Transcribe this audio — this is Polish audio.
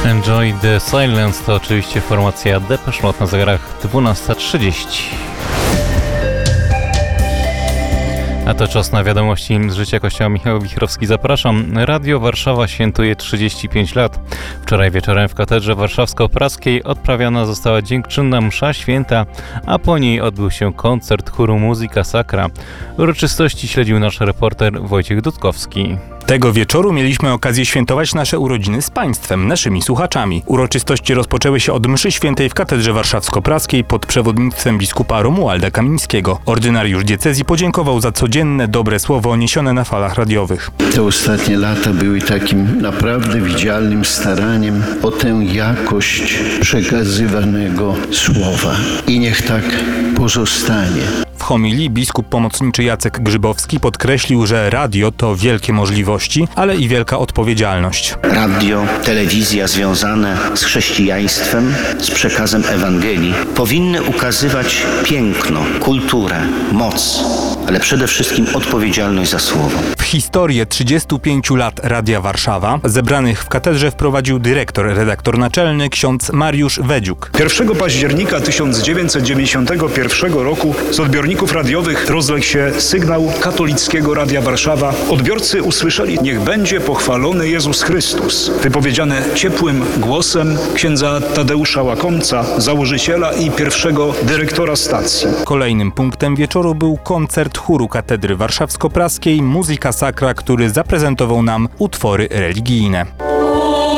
Enjoy the Silence to oczywiście formacja Depeche Mode na zegarach 12:30. A to czas na wiadomości z życia Kościoła. Michał Wichrowski, zapraszam. Radio Warszawa świętuje 35 lat. Wczoraj wieczorem w katedrze warszawsko-praskiej odprawiona została dziękczynna msza święta, a po niej odbył się koncert chóru Musica Sacra. Uroczystości śledził nasz reporter Wojciech Dudkowski. Tego wieczoru mieliśmy okazję świętować nasze urodziny z Państwem, naszymi słuchaczami. Uroczystości rozpoczęły się od mszy świętej w katedrze warszawsko-praskiej pod przewodnictwem biskupa Romualda Kamińskiego. Ordynariusz diecezji podziękował za codzienne, dobre słowo niesione na falach radiowych. Te ostatnie lata były takim naprawdę widzialnym staraniem o tę jakość przekazywanego słowa. I niech tak pozostanie. W homilii biskup pomocniczy Jacek Grzybowski podkreślił, że radio to wielkie możliwości, ale i wielka odpowiedzialność. Radio, telewizja związane z chrześcijaństwem, z przekazem Ewangelii powinny ukazywać piękno, kulturę, moc, ale przede wszystkim odpowiedzialność za słowo. W historię 35 lat Radia Warszawa zebranych w katedrze wprowadził redaktor naczelny ksiądz Mariusz Wedziuk. 1 października 1991 roku z odbiorników radiowych rozległ się sygnał katolickiego Radia Warszawa. Odbiorcy usłyszeli: niech będzie pochwalony Jezus Chrystus, wypowiedziane ciepłym głosem księdza Tadeusza Łakomca, założyciela i pierwszego dyrektora stacji. Kolejnym punktem wieczoru był koncert chóru katedry warszawsko-praskiej Musica Sacra, który zaprezentował nam utwory religijne.